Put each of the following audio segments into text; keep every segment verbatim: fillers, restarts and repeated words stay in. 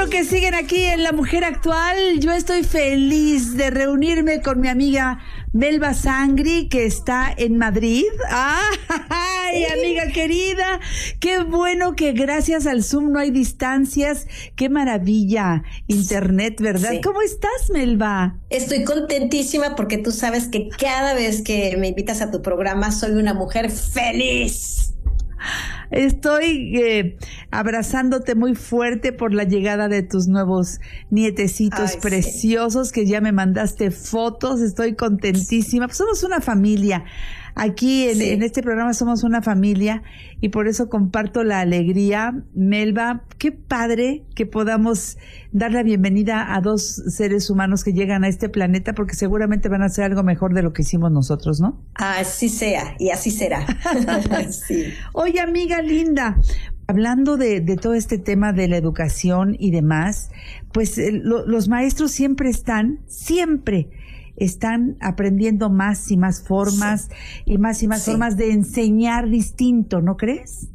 bueno que siguen aquí en La Mujer Actual. Yo estoy feliz de reunirme con mi amiga Melba Sangri, que está en Madrid. ¡Ay, amiga querida! Qué bueno que gracias al Zoom no hay distancias. ¡Qué maravilla! Internet, ¿verdad? Sí. ¿Cómo estás, Melba? Estoy contentísima porque tú sabes que cada vez que me invitas a tu programa soy una mujer feliz. Estoy eh, abrazándote muy fuerte por la llegada de tus nuevos nietecitos. Ay, preciosos, sí. Que ya me mandaste fotos. Estoy contentísima. Pues somos una familia. Aquí en, sí. en este programa somos una familia y por eso comparto la alegría. Melba, qué padre que podamos dar la bienvenida a dos seres humanos que llegan a este planeta, porque seguramente van a hacer algo mejor de lo que hicimos nosotros, ¿no? Así sea y así será. Sí. Oye, amiga linda, hablando de, de todo este tema de la educación y demás, pues eh, lo, los maestros siempre están, siempre están aprendiendo más y más formas, sí. y más y más sí. formas de enseñar distinto, ¿no crees?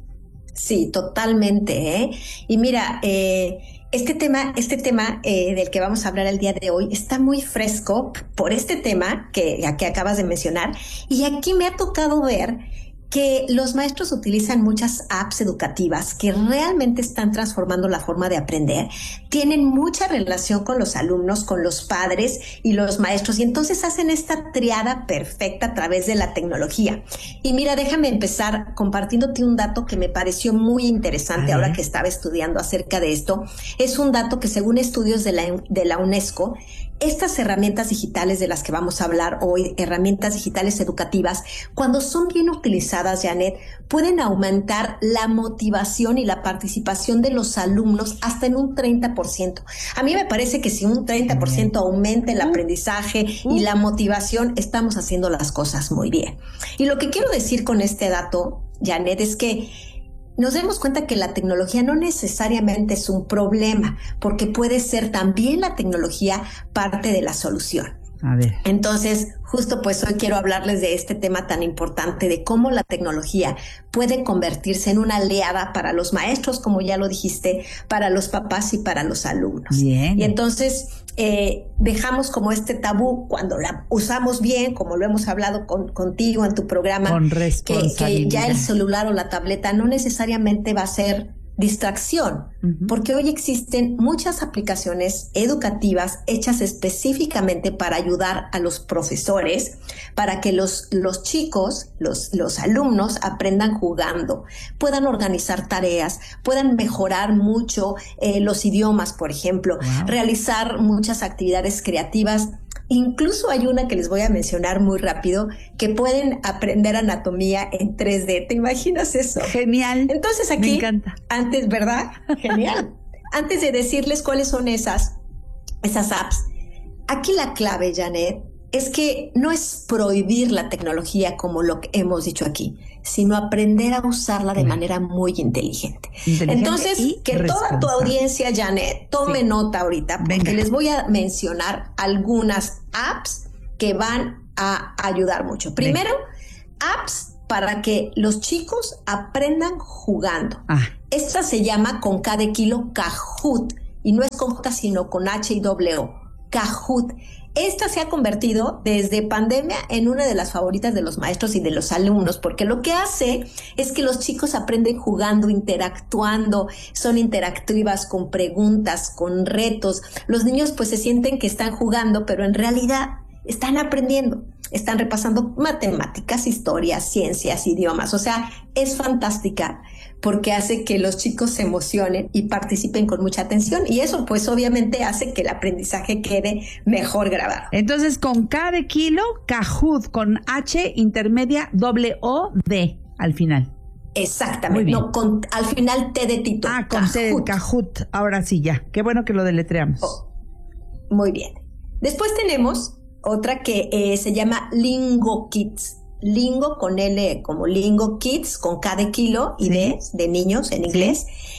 Sí, totalmente, ¿eh? Y mira, eh, este tema, este tema eh, del que vamos a hablar el día de hoy está muy fresco por este tema que, que acabas de mencionar, y aquí me ha tocado ver que los maestros utilizan muchas apps educativas que realmente están transformando la forma de aprender, tienen mucha relación con los alumnos, con los padres y los maestros, y entonces hacen esta triada perfecta a través de la tecnología. Y mira, déjame empezar compartiéndote un dato que me pareció muy interesante ahora que estaba estudiando acerca de esto. Es un dato que, según estudios de la, de la UNESCO, estas herramientas digitales de las que vamos a hablar hoy, herramientas digitales educativas, cuando son bien utilizadas, Janet, pueden aumentar la motivación y la participación de los alumnos hasta en un treinta por ciento. A mí me parece que si un treinta por ciento aumenta el aprendizaje y la motivación, estamos haciendo las cosas muy bien. Y lo que quiero decir con este dato, Janet, es que nos demos cuenta que la tecnología no necesariamente es un problema, porque puede ser también la tecnología parte de la solución. A ver. Entonces, justo pues hoy quiero hablarles de este tema tan importante, de cómo la tecnología puede convertirse en una aliada para los maestros, como ya lo dijiste, para los papás y para los alumnos. Bien. Y entonces eh, dejamos como este tabú cuando la usamos bien, como lo hemos hablado con, contigo en tu programa, con responsabilidad. Que, que ya el celular o la tableta no necesariamente va a ser distracción, uh-huh. porque hoy existen muchas aplicaciones educativas hechas específicamente para ayudar a los profesores, para que los, los chicos, los, los alumnos aprendan jugando, puedan organizar tareas, puedan mejorar mucho eh, los idiomas, por ejemplo, wow. realizar muchas actividades creativas. Incluso hay una que les voy a mencionar muy rápido, que pueden aprender anatomía en tres D. ¿Te imaginas eso? Genial. Entonces aquí, me encanta. Antes, ¿verdad? Genial. Antes de decirles cuáles son esas, esas apps, aquí la clave, Janet, es que no es prohibir la tecnología como lo que hemos dicho aquí, sino aprender a usarla de manera muy inteligente. inteligente Entonces, que toda tu audiencia, Janet, tome sí. nota ahorita, porque Venga. les voy a mencionar algunas apps que van a ayudar mucho. Primero, Venga. apps para que los chicos aprendan jugando. Ah. Esta se llama con K de kilo Kahoot, y no es con J, sino con H y doble O. Kahoot. Esta se ha convertido desde pandemia en una de las favoritas de los maestros y de los alumnos, porque lo que hace es que los chicos aprenden jugando, interactuando, son interactivas con preguntas, con retos. Los niños pues se sienten que están jugando, pero en realidad están aprendiendo. Están repasando matemáticas, historias, ciencias, idiomas. O sea, es fantástica porque hace que los chicos se emocionen y participen con mucha atención. Y eso, pues, obviamente hace que el aprendizaje quede mejor grabado. Entonces, con K de kilo, Kahoot, con H intermedia, doble O, D al final. Exactamente. No, con, al final T de Tito. Ah, con T de Kahoot. Ahora sí, ya. Qué bueno que lo deletreamos. Oh, muy bien. Después tenemos otra que eh, se llama Lingo Kids. Lingo con L como Lingo Kids, con K de kilo y sí. D de niños en inglés. Sí.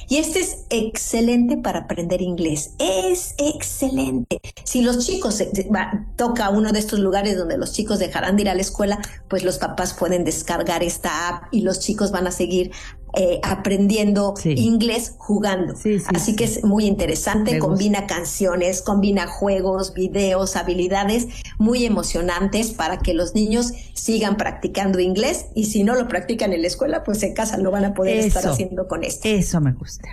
Y este es excelente para aprender inglés. Es excelente. Si los chicos, va, toca uno de estos lugares donde los chicos dejarán de ir a la escuela, pues los papás pueden descargar esta app y los chicos van a seguir Eh, aprendiendo sí. inglés jugando. Sí, sí, Así sí. que es muy interesante, Me combina gusta. canciones, combina juegos, videos, habilidades muy emocionantes para que los niños sigan practicando inglés, y si no lo practican en la escuela, pues en casa lo van a poder eso, estar haciendo con esto. Eso me gusta.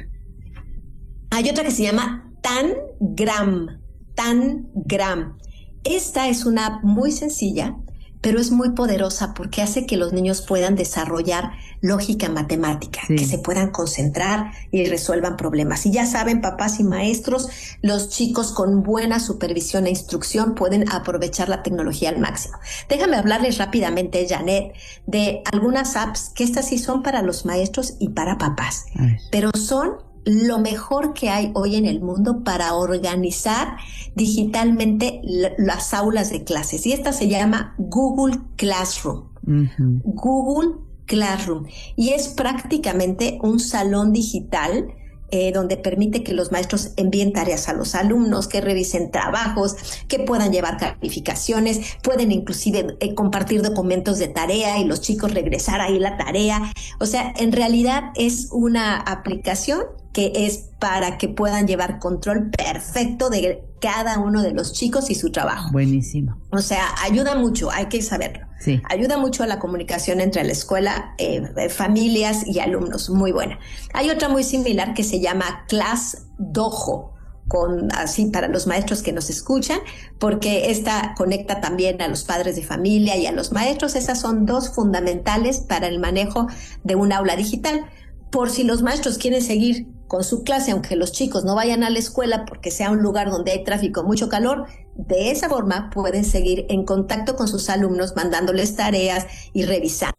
Hay otra que se llama Tangram. Tangram. Esta es una app muy sencilla, pero es muy poderosa porque hace que los niños puedan desarrollar lógica matemática, sí. que se puedan concentrar y resuelvan problemas. Y ya saben, papás y maestros, los chicos con buena supervisión e instrucción pueden aprovechar la tecnología al máximo. Déjame hablarles rápidamente, Janet, de algunas apps que estas sí son para los maestros y para papás, pero son lo mejor que hay hoy en el mundo para organizar digitalmente l- las aulas de clases. Y esta se llama Google Classroom. Uh-huh. Google Classroom. Y es prácticamente un salón digital eh, donde permite que los maestros envíen tareas a los alumnos, que revisen trabajos, que puedan llevar calificaciones, pueden inclusive eh, compartir documentos de tarea y los chicos regresar ahí la tarea. O sea, en realidad es una aplicación que es para que puedan llevar control perfecto de cada uno de los chicos y su trabajo. Buenísimo. O sea, ayuda mucho, hay que saberlo. Sí. Ayuda mucho a la comunicación entre la escuela, eh, familias y alumnos, muy buena. Hay otra muy similar que se llama Class Dojo, con así para los maestros que nos escuchan, porque esta conecta también a los padres de familia y a los maestros. Esas son dos fundamentales para el manejo de un aula digital. Por si los maestros quieren seguir con su clase, aunque los chicos no vayan a la escuela porque sea un lugar donde hay tráfico, mucho calor, de esa forma pueden seguir en contacto con sus alumnos, mandándoles tareas y revisando.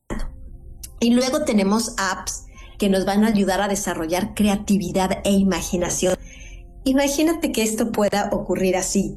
Y luego tenemos apps que nos van a ayudar a desarrollar creatividad e imaginación. Imagínate que esto pueda ocurrir así.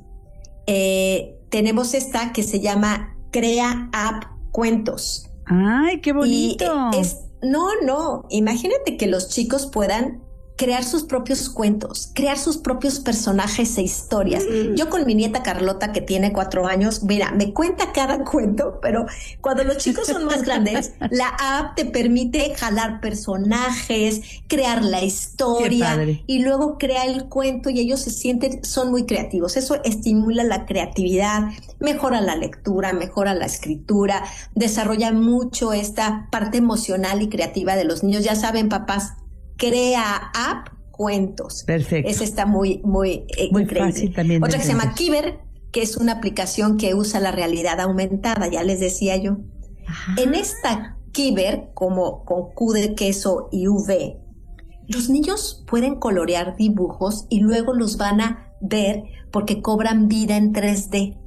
Eh, tenemos esta que se llama Crea App Cuentos. ¡Ay, qué bonito! Y es, no, no, imagínate que los chicos puedan crear sus propios cuentos, crear sus propios personajes e historias. Mm. Yo con mi nieta Carlota, que tiene cuatro años, mira, me cuenta cada cuento, pero cuando los chicos son más grandes, la app te permite jalar personajes, crear la historia y luego crea el cuento y ellos se sienten, son muy creativos. Eso estimula la creatividad, mejora la lectura, mejora la escritura, desarrolla mucho esta parte emocional y creativa de los niños. Ya saben, papás, Crea App Cuentos. Perfecto. Esa está muy, muy, eh, muy increíble. Fácil también. Otra que se llama Kiver, que es una aplicación que usa la realidad aumentada, ya les decía yo. Ajá. En esta Kiver, como con Q de queso y V, los niños pueden colorear dibujos y luego los van a ver porque cobran vida en tres D.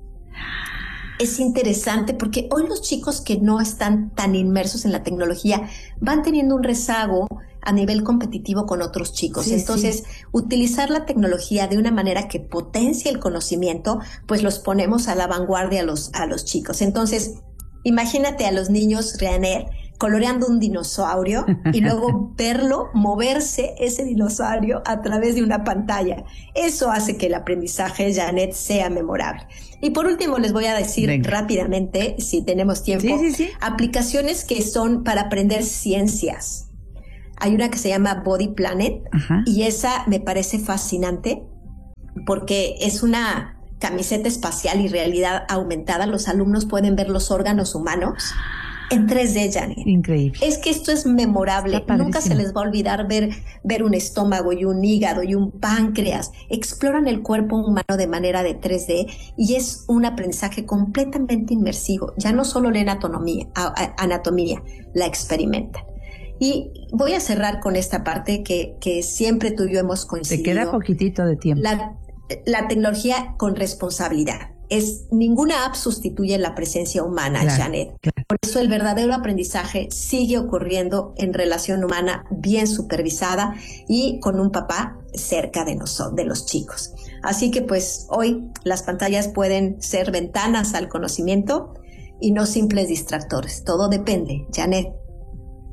Es interesante porque hoy los chicos que no están tan inmersos en la tecnología van teniendo un rezago a nivel competitivo con otros chicos. Sí, Entonces, sí. utilizar la tecnología de una manera que potencie el conocimiento, pues los ponemos a la vanguardia a los, a los chicos. Entonces, imagínate a los niños, Reaner, coloreando un dinosaurio y luego verlo moverse ese dinosaurio a través de una pantalla. Eso hace que el aprendizaje, Janet, sea memorable. Y por último les voy a decir Venga. rápidamente, si tenemos tiempo, sí, sí, sí. aplicaciones que son para aprender ciencias. Hay una que se llama Body Planet. Ajá. Y esa me parece fascinante porque es una camiseta espacial y realidad aumentada. Los alumnos pueden ver los órganos humanos en tres D, Janet. Increíble. Es que esto es memorable. Nunca se les va a olvidar ver, ver un estómago y un hígado y un páncreas. Exploran el cuerpo humano de manera de tres D y es un aprendizaje completamente inmersivo. Ya no solo leen anatomía, anatomía, la experimentan. Y voy a cerrar con esta parte que, que siempre tú y yo hemos coincidido. Te queda poquitito de tiempo. La, la tecnología con responsabilidad. Es, ninguna app sustituye la presencia humana, claro, Janet. Claro. Por eso el verdadero aprendizaje sigue ocurriendo en relación humana bien supervisada y con un papá cerca de, nosotros, de los chicos. Así que pues hoy las pantallas pueden ser ventanas al conocimiento y no simples distractores. Todo depende, Janet.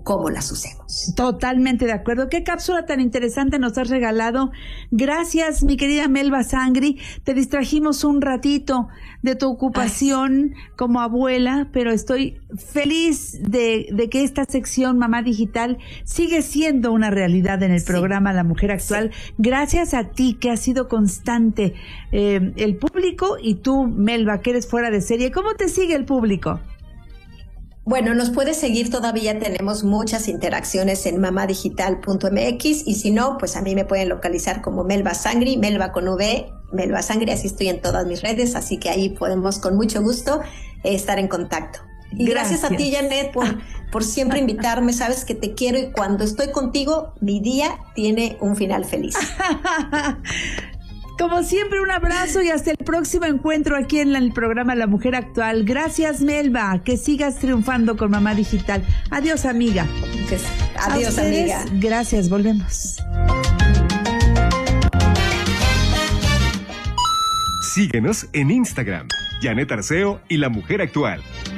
cómo las usemos. Totalmente de acuerdo. Qué cápsula tan interesante nos has regalado. Gracias, mi querida Melba Sangri. Te distrajimos un ratito de tu ocupación Ay. como abuela, pero estoy feliz de, de que esta sección Mamá Digital sigue siendo una realidad en el sí. programa La Mujer Actual. Sí. Gracias a ti, que has sido constante, eh, el público, y tú, Melba, que eres fuera de serie. ¿Cómo te sigue el público? Bueno, nos puedes seguir, todavía tenemos muchas interacciones en mamadigital punto m x, y si no, pues a mí me pueden localizar como Melba Sangri, Melba con V, Melba Sangri, así estoy en todas mis redes, así que ahí podemos con mucho gusto eh, estar en contacto. Y gracias. gracias a ti, Janet, por, por siempre invitarme, sabes que te quiero, y cuando estoy contigo, mi día tiene un final feliz. Como siempre, un abrazo y hasta el próximo encuentro aquí en el programa La Mujer Actual. Gracias, Melba. Que sigas triunfando con Mamá Digital. Adiós, amiga. Adiós, amiga. Gracias, volvemos. Síguenos en Instagram, Janet Arceo y La Mujer Actual.